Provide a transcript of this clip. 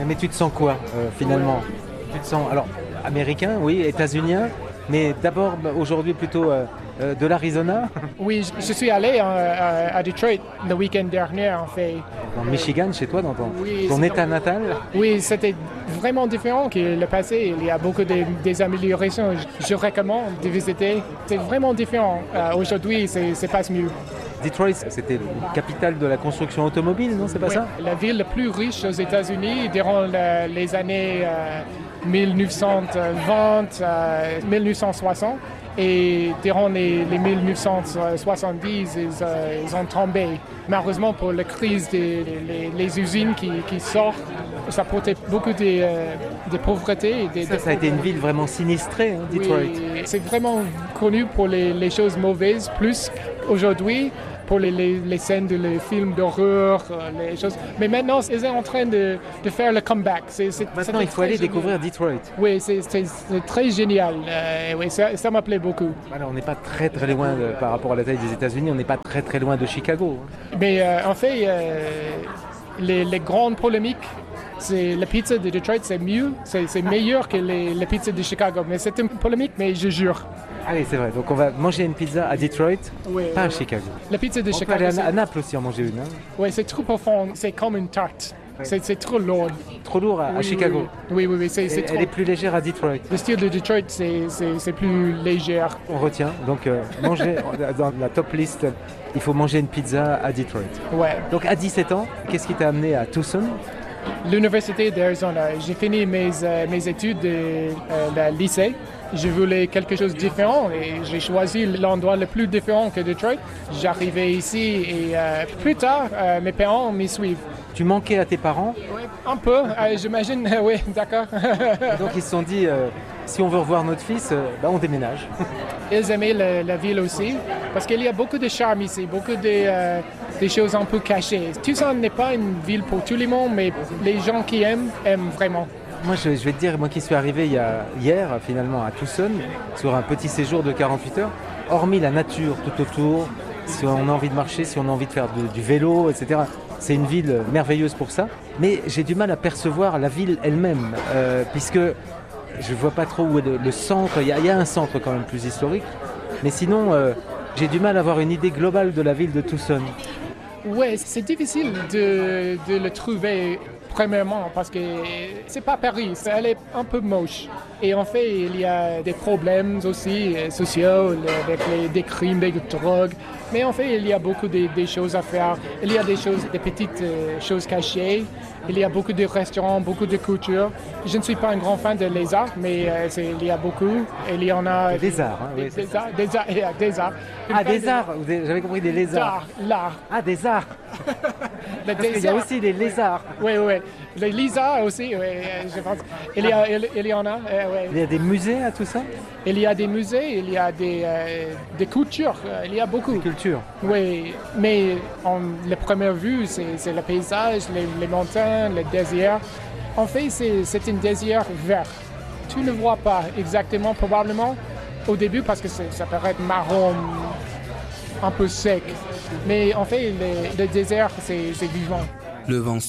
Mais tu te sens quoi, finalement? Tu te sens, alors, américain, oui, états-unien, mais d'abord, aujourd'hui, plutôt de l'Arizona? Oui, je suis allé à Detroit le week-end dernier, en fait. Dans le Michigan, chez toi, dans ton Oui, état natal? Oui, c'était vraiment différent que le passé. Il y a beaucoup des améliorations. Je recommande de visiter. C'est vraiment différent. Aujourd'hui, c'est pas mieux. Detroit, c'était la capitale de la construction automobile, non? C'est pas ça? La ville la plus riche aux États-Unis durant les années 1920, 1960. Et durant les 1970, ils ont tombé. Malheureusement, pour la crise les usines qui sortent, ça portait beaucoup de pauvreté. Ça a été une ville vraiment sinistrée, hein, Detroit. Oui, c'est vraiment connu pour les choses mauvaises, plus aujourd'hui pour les scènes de les films d'horreur, les choses. Mais maintenant, ils sont en train de faire le comeback. Maintenant, il faut aller découvrir Detroit. Oui, c'est très génial. Oui, ça m'a plu beaucoup. Alors, on n'est pas très très loin par rapport à la taille des États-Unis, on n'est pas très très loin de Chicago. Mais en fait, les grandes polémiques, c'est la pizza de Detroit, c'est mieux, c'est meilleur que les pizzas de Chicago. Mais c'est une polémique, mais je jure. Allez, c'est vrai. Donc on va manger une pizza à Detroit, oui, pas à Chicago. La pizza de on Chicago. peut aller à Naples aussi en manger une. Hein. Oui, c'est trop profond. C'est comme une tarte. Ouais. C'est trop lourd. Trop lourd à Chicago. Oui. C'est trop. Elle est plus légère à Detroit. Le style de Detroit, c'est plus léger. On retient. Donc manger dans la top list, il faut manger une pizza à Detroit. Ouais. Donc à 17 ans, qu'est-ce qui t'a amené à Tucson? L'Université d'Arizona. J'ai fini mes études de lycée. Je voulais quelque chose de différent et j'ai choisi l'endroit le plus différent que Detroit. J'arrivais ici et plus tard, mes parents m'y suivent. Tu manquais à tes parents? Oui, un peu, j'imagine, oui, d'accord. Donc ils se sont dit, si on veut revoir notre fils, on déménage. Ils aimaient la ville aussi, parce qu'il y a beaucoup de charme ici, beaucoup des choses un peu cachées. Tucson n'est pas une ville pour tout le monde, mais les gens qui aiment vraiment. Moi, je vais te dire, moi qui suis arrivé hier, finalement, à Tucson, sur un petit séjour de 48 heures, hormis la nature tout autour, si on a envie de marcher, si on a envie de faire du vélo, etc., c'est une ville merveilleuse pour ça. Mais j'ai du mal à percevoir la ville elle-même, puisque je ne vois pas trop où est le centre. Il y a un centre quand même plus historique. Mais sinon, j'ai du mal à avoir une idée globale de la ville de Tucson. Oui, c'est difficile de le trouver. Premièrement, parce que c'est pas Paris, elle est un peu moche. Et en fait, il y a des problèmes aussi sociaux avec des crimes, des drogues. Mais en fait, il y a beaucoup de choses à faire. Il y a des petites choses cachées. Il y a beaucoup de restaurants, beaucoup de cultures. Je ne suis pas un grand fan de les arts, mais il y a beaucoup. Il y en a... Des arts, hein, oui. Il y a des arts. Ah, des arts, j'avais compris des lézards. L'art. Ah, des arts. Parce qu'il y a aussi des lézards. Oui. Les lézards aussi, oui, je pense. Il y en a. Oui. Il y a des musées à tout ça? Il y a des musées, il y a des cultures, il y a beaucoup. Des cultures. Oui, mais la première vue, c'est le paysage, les montagnes, le désert. En fait, c'est un désert vert. Tu ne vois pas exactement, probablement, au début, parce que ça paraît être marron, un peu sec. Mais en fait, le désert, c'est vivant. Le vent